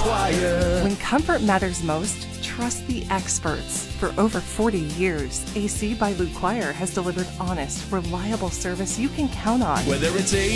Choir. When comfort matters most, trust the experts. For over 40 years, AC by Lou Choir has delivered honest, reliable service you can count on. Whether it's